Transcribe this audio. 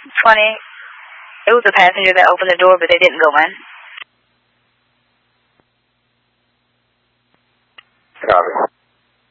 20. It was a passenger that opened the door, but they didn't go in. Copy.